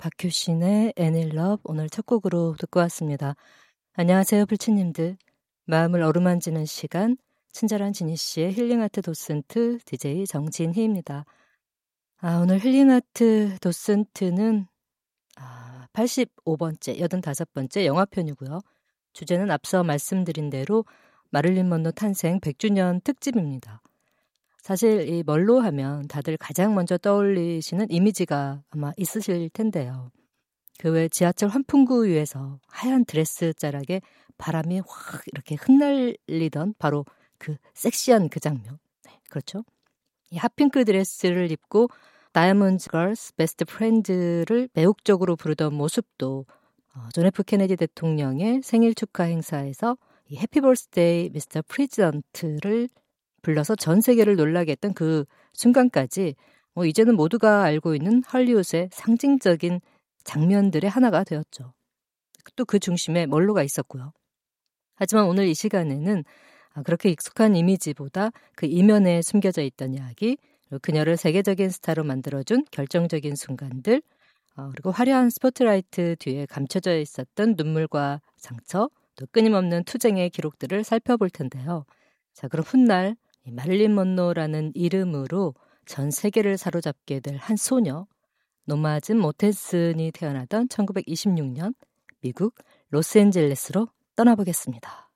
박효신의 N in Love 오늘 첫 곡으로 듣고 왔습니다. 안녕하세요 불치님들. 마음을 어루만지는 시간 친절한 지니씨의 힐링아트 도슨트 DJ 정진희입니다. 오늘 힐링아트 도슨트는 85번째, 85번째 영화편이고요. 주제는 앞서 말씀드린 대로 마릴린 먼로 탄생 100주년 특집입니다. 사실 이 멀로 하면 다들 가장 먼저 떠올리시는 이미지가 아마 있으실 텐데요. 그 외 지하철 환풍구 위에서 하얀 드레스 자락에 바람이 확 이렇게 흩날리던 바로 그 섹시한 그 장면. 네, 그렇죠. 이 핫핑크 드레스를 입고 다이아몬드 걸스 베스트 프렌드를 매혹적으로 부르던 모습도 존 F 케네디 대통령의 생일 축하 행사에서 이 해피 버스데이 미스터 프레지던트를 불러서 전 세계를 놀라게 했던 그 순간까지 이제는 모두가 알고 있는 헐리우드의 상징적인 장면들의 하나가 되었죠. 또 그 중심에 멀로가 있었고요. 하지만 오늘 이 시간에는 그렇게 익숙한 이미지보다 그 이면에 숨겨져 있던 이야기, 그리고 그녀를 세계적인 스타로 만들어준 결정적인 순간들, 그리고 화려한 스포트라이트 뒤에 감춰져 있었던 눈물과 상처, 또 끊임없는 투쟁의 기록들을 살펴볼 텐데요. 자, 그럼 훗날 이 마릴린 먼로라는 이름으로 전 세계를 사로잡게 될 한 소녀, 노마즌 모텐슨이 태어나던 1926년 미국 로스앤젤레스로 떠나보겠습니다.